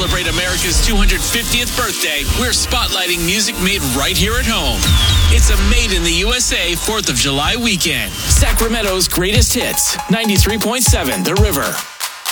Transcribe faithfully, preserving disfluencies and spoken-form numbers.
celebrate America's two hundred fiftieth birthday, we're spotlighting music made right here at home. It's a Made in the U S A fourth of July weekend. Sacramento's greatest hits, ninety-three point seven The River.